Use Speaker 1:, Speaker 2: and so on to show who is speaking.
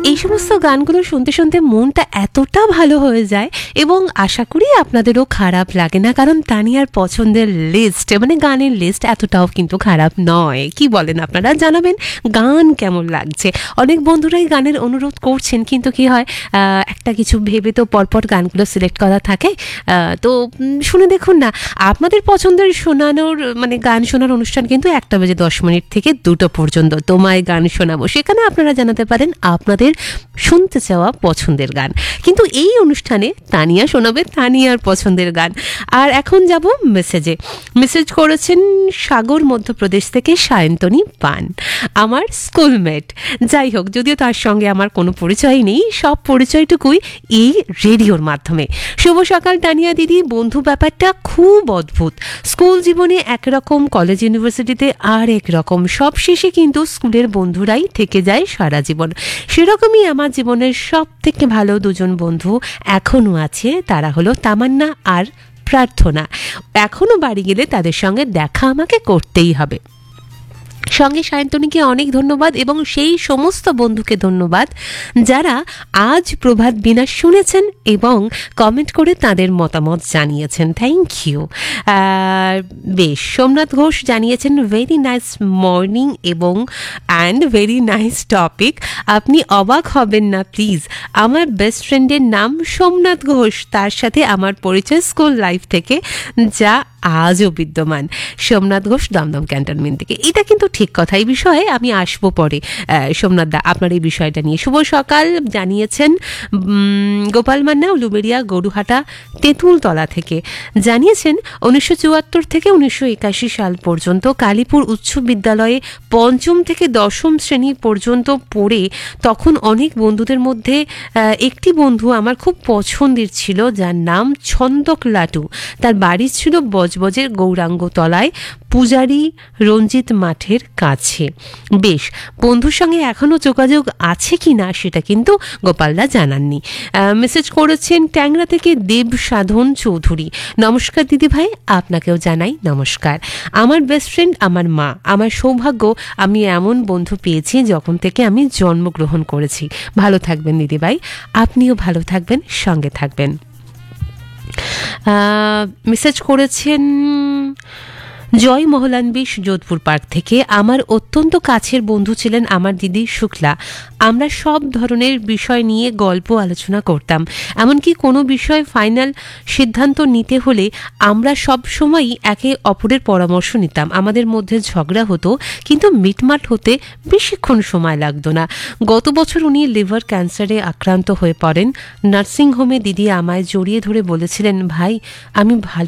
Speaker 1: এই সমস্ত গানগুলো শুনতে শুনতে মনটা এতটা ভালো হয়ে যায় এবং আশা করি আপনাদেরও খারাপ লাগে না, কারণ তানিয়ার পছন্দের লিস্ট মানে গানের লিস্ট এতটাও কিন্তু খারাপ নয়। কি বলেন আপনারা? জানাবেন গান কেমন লাগছে। অনেক বন্ধুরাই গানের অনুরোধ করছেন, কিন্তু কি হয় একটা কিছু ভেবে তো পরপর গানগুলো সিলেক্ট করা থাকে। তো শুনে দেখুন না, আপনাদের পছন্দের শোনানোর মানে গান শোনার অনুষ্ঠান কিন্তু 1:10 থেকে 2 পর্যন্ত। তোমায় গান শোনাবো, সেখানে আপনারা জানাতে পারেন আপনাদের শুনতে চাওয়া পছন্দের গান। কিন্তু এই অনুষ্ঠানে তানিয়া শোনাবে তানিয়ার পছন্দের গান। আর এখন যাব মেসেজ করেছেন সাগর, মধ্যপ্রদেশ থেকে সায়ন্তনী পান, আমার স্কুলমেট। যাই হোক, যদিও তার সঙ্গে আমার কোনো পরিচয় নেই, সব পরিচয়টুকুই এই রেডিওর মাধ্যমে। শুভ সকাল তানিয়া দিদি। বন্ধু ব্যাপারটা খুব অদ্ভুত। স্কুল জীবনে একরকম, কলেজ ইউনিভার্সিটিতে আর একরকম, সব শেষে কিন্তু স্কুলের বন্ধুরাই থেকে যায় সারা জীবন। সেরকমই আমার জীবনের সব থেকে ভালো দুজন বন্ধু এখনও আছে, তারা হলো তামান্না আর প্রার্থনা। এখনও বাড়ি গেলে তাদের সঙ্গে দেখা আমাকে করতেই হবে। সঙ্গে সায়ন্তনীকে অনেক ধন্যবাদ এবং সেই সমস্ত বন্ধুকে ধন্যবাদ যারা আজ প্রভাত বিনাশ শুনেছেন এবং কমেন্ট করে তাদের মতামত জানিয়েছেন। Thank you. বেশ, সোমনাথ ঘোষ জানিয়েছেন ভেরি নাইস মর্নিং এবং ভেরি নাইস টপিক। আপনি অবাক হবেন না প্লিজ, আমার বেস্ট ফ্রেন্ডের নাম সোমনাথ ঘোষ, তার সাথে আমার পরিচয় স্কুল লাইফ থেকে, যা আজও বিদ্যমান। সোমনাথ ঘোষ, দমদম ক্যান্টনমেন্ট থেকে। এটা কিন্তু ঠিক কথা, এই বিষয়ে আমি আসবো পরে। সোমনাথ দা, আপনার এই বিষয়টা নিয়ে শুভ সকাল জানিয়েছেন গোপাল মান্না, উলুবেড়িয়া গরুহাটা তেঁতুলতলা থেকে। জানিয়েছেন 1974 থেকে 1981 সাল পর্যন্ত কালীপুর উচ্চ বিদ্যালয়ে 5ম থেকে 10ম শ্রেণী পর্যন্ত পড়ে, তখন অনেক বন্ধুদের মধ্যে একটি বন্ধু আমার খুব পছন্দের ছিল, যার নাম ছন্দক লাটু। তার বাড়ি ছিল বজবজের গৌরাঙ্গতলায়, পূজারী রঞ্জিত মাঠের কাছে। বেশ, বন্ধুর সঙ্গে এখনও যোগাযোগ আছে কি না সেটা কিন্তু গোপালদা জানাননি। মেসেজ করেছেন ট্যাংরা থেকে দেব সাধন চৌধুরী। নমস্কার দিদি ভাই, আপনাকেও জানাই নমস্কার। আমার বেস্ট ফ্রেন্ড আমার মা। আমার সৌভাগ্য, আমি এমন বন্ধু পেয়েছি যখন থেকে আমি জন্মগ্রহণ করেছি। ভালো থাকবেন দিদি ভাই, আপনিও ভালো থাকবেন, সঙ্গে থাকবেন। মেসেজ করেছেন জয় মহলানবিশ, যোধপুর পার্ক থেকে। আমার অত্যন্ত কাছের বন্ধু ছিলেন আমার দিদি শুক্লা। আমরা সব ধরনের বিষয় নিয়ে গল্প আলোচনা করতাম, এমনকি কোনো বিষয় ফাইনাল সিদ্ধান্ত নিতে হলে আমরা সব সময়ই একে অপরের পরামর্শ নিতাম। আমাদের মধ্যে ঝগড়া হতো, কিন্তু মিটমাট হতে বেশিক্ষণ সময় লাগতো না। গত বছর উনি লিভার ক্যান্সারে আক্রান্ত হয়ে পড়েন। নার্সিংহোমে দিদি আমায় জড়িয়ে ধরে বলেছিলেন, ভাই আমি ভালো